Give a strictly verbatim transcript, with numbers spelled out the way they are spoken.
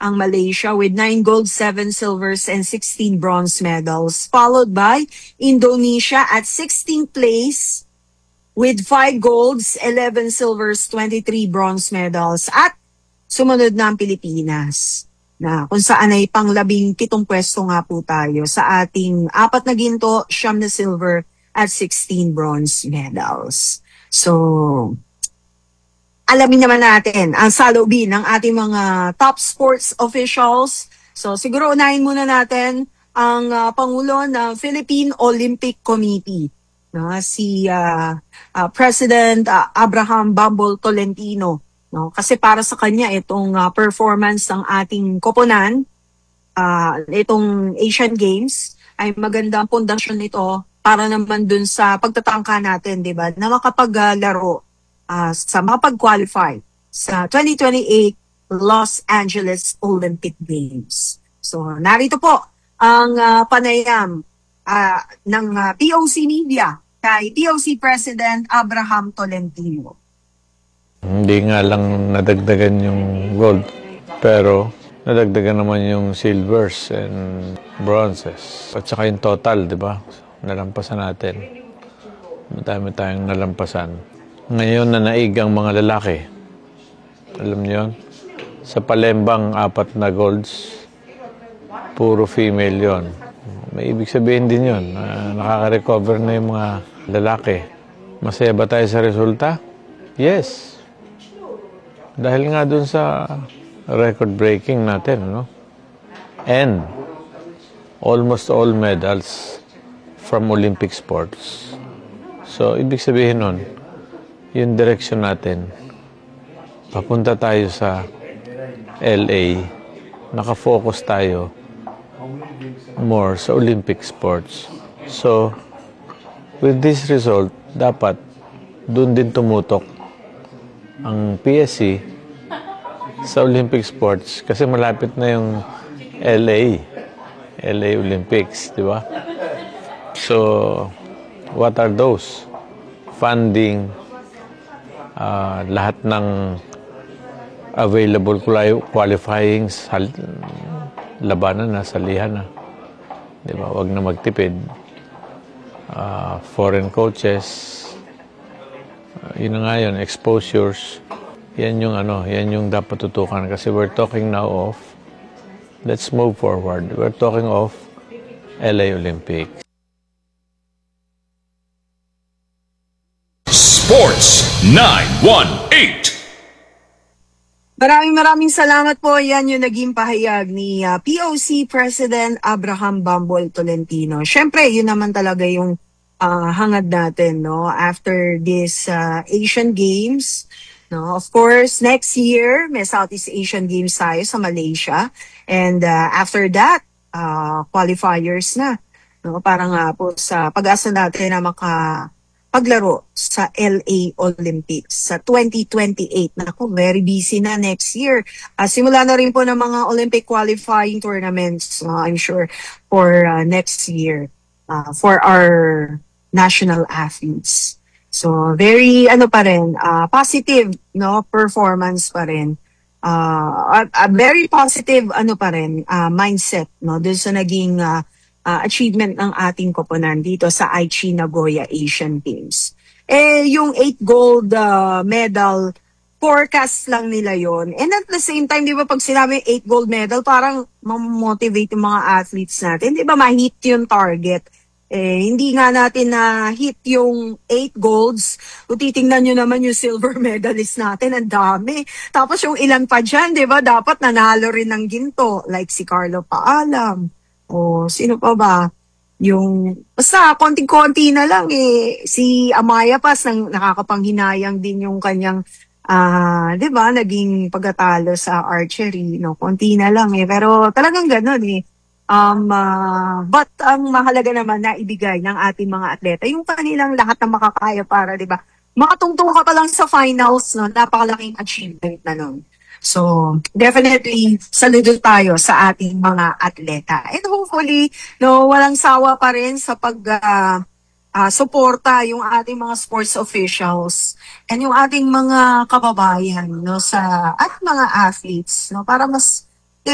ang Malaysia with nine gold, seven silvers, and sixteen bronze medals. Followed by Indonesia at sixteenth place with five golds, eleven silvers, twenty-three bronze medals. At sumunod na ang Pilipinas, na kung saan ay panglabing pitong pwesto nga po tayo sa ating apat na ginto, siyam na silver, at sixteen bronze medals. So, alamin naman natin ang salubin ng ating mga top sports officials. So siguro unahin muna natin ang uh, Pangulo ng Philippine Olympic Committee, no? Si uh, uh, President uh, Abraham Bambol Tolentino. No? Kasi para sa kanya itong uh, performance ng ating koponan, uh, itong Asian Games, ay magandang pundasyon nito para naman dun sa pagtatangka natin, di ba, na makapaglaro Uh, sa mapag-qualify sa twenty twenty-eight Los Angeles Olympic Games. So, narito po ang uh, panayam uh, ng uh, P O C Media kay P O C President Abraham Tolentino. Hindi nga lang nadagdagan yung gold, pero nadagdagan naman yung silvers and bronzes. At saka yung total, di ba? Nalampasan natin. Madami tayong nalampasan. Ngayon na naig ang mga lalaki. Alam niyo yun? Sa Palembang, apat na golds. Puro female yon. May ibig sabihin din yun. Uh, nakaka-recover na yung mga lalaki. Masaya ba tayo sa resulta? Yes. Dahil nga dun sa record-breaking natin, no? And almost all medals from Olympic sports. So, ibig sabihin nun, yung direction natin, papunta tayo sa L A, nakafocus tayo more sa Olympic sports. So, with this result, dapat dun din tumutok ang P S C sa Olympic sports kasi malapit na yung L A, L A Olympics, di ba? So, what are those? Funding, Uh, lahat ng available qualifying sal- labanan na, salihan na. Di ba? Huwag na magtipid. Uh, foreign coaches, uh, yun na nga yun, exposures. Yan yung ano, yan yung dapat tutukan kasi we're talking now of, let's move forward. We're talking of L A Olympics. Sports nine one eight. Maraming maraming salamat po. Yan yung naging pahayag ni uh, P O C President Abraham Bambol Tolentino. Siyempre, yun naman talaga yung uh, hangad natin, no? After this uh, Asian Games, no? Of course, next year, may Southeast Asian Games tayo sa Malaysia. And uh, after that, uh, qualifiers na. No? Para nga po sa pag-asa natin na maka paglaro sa L A Olympics sa twenty twenty-eight. Naku, very busy na next year. Uh, simula na rin po ng mga Olympic qualifying tournaments, uh, I'm sure, for uh, next year uh, for our national athletes. So, very, ano pa rin, uh, positive, no, performance pa rin. Uh, a, a very positive, ano pa rin, uh, mindset, no, dun sa naging uh, Uh, achievement ng ating koponan dito sa Aichi Nagoya Asian Games. Eh, yung eight gold uh, medal, forecast lang nila yon. And at the same time, di ba pag sinabi eight gold medal, parang mamotivate yung mga athletes natin. Di ba ma-hit yung target? Eh, hindi nga natin na-hit yung eight golds. Kung titingnan nyo naman yung silver medalist natin, ang dami. Tapos yung ilan pa dyan, di ba, dapat nanalo rin ng ginto. Like si Carlo Paalam. O sino pa ba? Yung, basta konting-konti na lang eh. Si Amaya Paz, nang nakakapanghinayang din yung kanyang, uh, di ba, naging pagkatalo sa archery. No? Konti na lang eh. Pero talagang ganun eh. Um, uh, but ang mahalaga naman na ibigay ng ating mga atleta, yung kanilang lahat na makakaya para, di ba, makatungtong ka pa lang sa finals, no? Napakalaking achievement na nun. So, definitely, saludo tayo sa ating mga atleta. And hopefully, no, walang sawa pa rin sa pag uh, uh, suporta yung ating mga sports officials and yung ating mga kababayan, no, sa at mga athletes, no, para mas